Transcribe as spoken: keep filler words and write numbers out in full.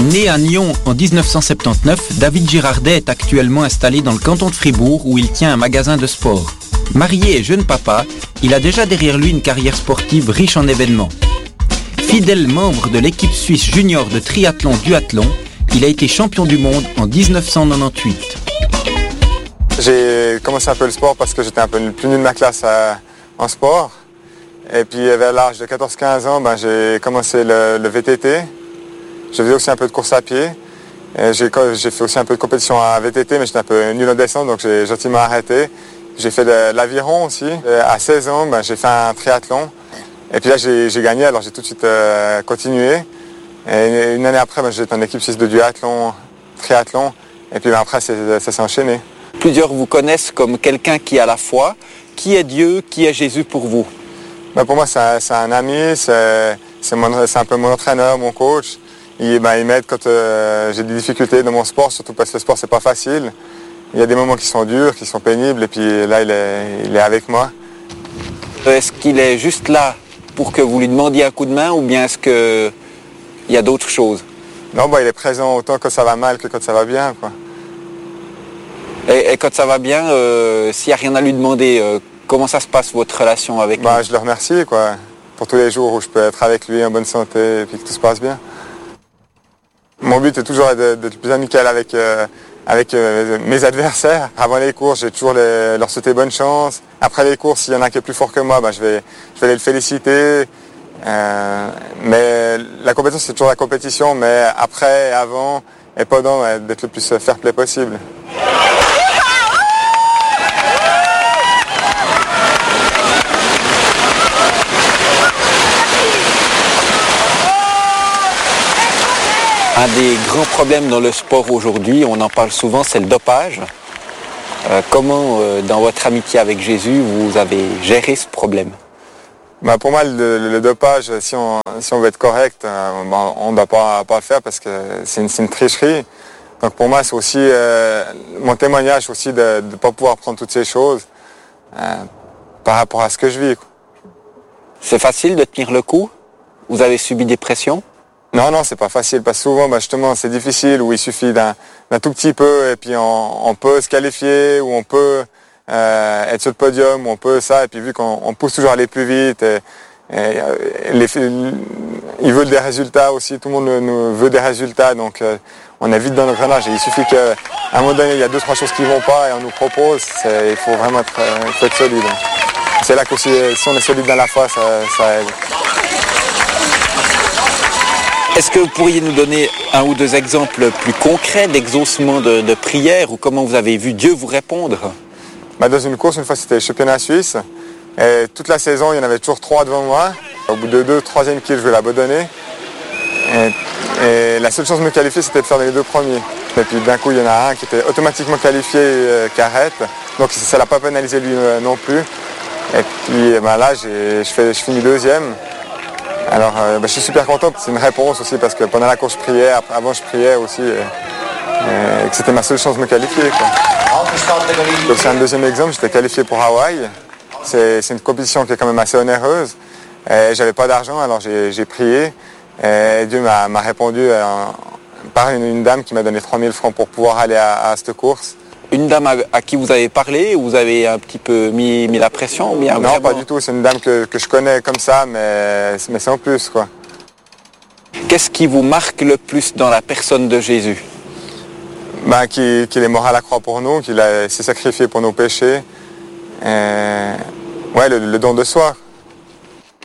Né à Nyon en dix-neuf cent soixante-dix-neuf, David Girardet est actuellement installé dans le canton de Fribourg où il tient un magasin de sport. Marié et jeune papa, il a déjà derrière lui une carrière sportive riche en événements. Fidèle membre de l'équipe suisse junior de triathlon-duathlon, il a été champion du monde en dix-neuf cent quatre-vingt-dix-huit. J'ai commencé un peu le sport parce que j'étais un peu le plus nul de ma classe à, en sport. Et puis vers l'âge de quatorze quinze ans, ben, j'ai commencé le, le V T T. Je faisais aussi un peu de course à pied. Et j'ai, j'ai fait aussi un peu de compétition à V T T, mais j'étais un peu nul en descente, donc j'ai gentiment arrêté. J'ai fait de l'aviron aussi. Et à seize ans, ben, j'ai fait un triathlon. Et puis là, j'ai, j'ai gagné, alors j'ai tout de suite euh, continué. Et une année après, ben, j'étais en équipe suisse de duathlon, triathlon. Et puis ben, après, c'est, ça s'est enchaîné. Plusieurs vous connaissent comme quelqu'un qui a la foi. Qui est Dieu? Qui est Jésus pour vous? Ben, pour moi, c'est un, c'est un ami, c'est, c'est, mon, c'est un peu mon entraîneur, mon coach. Il, ben, il m'aide quand euh, j'ai des difficultés dans mon sport, surtout parce que le sport, c'est pas facile. Il y a des moments qui sont durs, qui sont pénibles, et puis là, il est, il est avec moi. Est-ce qu'il est juste là pour que vous lui demandiez un coup de main, ou bien est-ce qu'il y a d'autres choses? Non, ben, il est présent autant quand ça va mal que quand ça va bien, quoi. Et, et quand ça va bien, euh, s'il n'y a rien à lui demander, euh, comment ça se passe votre relation avec ben, lui? Je le remercie, quoi, pour tous les jours où je peux être avec lui en bonne santé et puis que tout se passe bien. Mon but est toujours d'être le plus amical avec, euh, avec euh, mes adversaires. Avant les courses, j'ai toujours les, leur souhaité bonne chance. Après les courses, s'il y en a qui est plus fort que moi, ben, je vais, je vais aller le féliciter. Euh, mais la compétition, c'est toujours la compétition, mais après, avant et pendant, ouais, d'être le plus fair-play possible. Un des grands problèmes dans le sport aujourd'hui, on en parle souvent, c'est le dopage. Euh, comment, euh, dans votre amitié avec Jésus, vous avez géré ce problème? Ben pour moi, le, le, le dopage, si on, si on veut être correct, euh, ben on ne doit pas, pas le faire parce que c'est une, c'est une tricherie. Donc pour moi, c'est aussi euh, mon témoignage aussi de ne pas pouvoir prendre toutes ces choses euh, par rapport à ce que je vis, quoi. C'est facile de tenir le coup? Vous avez subi des pressions? Non, non, c'est pas facile, parce que souvent, bah, justement, c'est difficile, où il suffit d'un, d'un tout petit peu, et puis on, on peut se qualifier, ou on peut euh, être sur le podium, ou on peut ça, et puis vu qu'on on pousse toujours à aller plus vite, et, et, les, ils veulent des résultats aussi, tout le monde nous veut des résultats, donc euh, on est vite dans l'engrenage, et il suffit qu'à un moment donné, il y a deux, trois choses qui vont pas, et on nous propose, c'est, il faut vraiment être, il faut être solide. C'est là qu'aussi, si on est solide dans la foi, ça, ça aide. Est-ce que vous pourriez nous donner un ou deux exemples plus concrets d'exaucement de, de prières ou comment vous avez vu Dieu vous répondre? Bah dans une course, une fois c'était le championnat suisse. Et toute la saison, il y en avait toujours trois devant moi. Au bout de deux, troisième kill, je vais l'abandonner. Et, et la seule chance de me qualifier, c'était de faire les deux premiers. Et puis d'un coup, il y en a un qui était automatiquement qualifié, euh, qui arrête. Donc ça ne l'a pas pénalisé lui euh, non plus. Et puis bah, là, j'ai, je, fais, je finis deuxième. Alors euh, bah, je suis super content, c'est une réponse aussi parce que pendant la course je priais, avant je priais aussi et, et que c'était ma seule chance de me qualifier, quoi. Donc c'est un deuxième exemple, j'étais qualifié pour Hawaï, c'est, c'est une compétition qui est quand même assez onéreuse, et j'avais pas d'argent alors j'ai, j'ai prié et Dieu m'a, m'a répondu euh, par une, une dame qui m'a donné trois mille francs pour pouvoir aller à, à cette course. Une dame à, à qui vous avez parlé, ou vous avez un petit peu mis, mis la pression ou bien Non, vraiment... pas du tout, c'est une dame que, que je connais comme ça, mais, mais c'est en plus, quoi. Qu'est-ce qui vous marque le plus dans la personne de Jésus? Ben, qu'il, qu'il est mort à la croix pour nous, qu'il a, s'est sacrifié pour nos péchés. Et, ouais, le, le don de soi.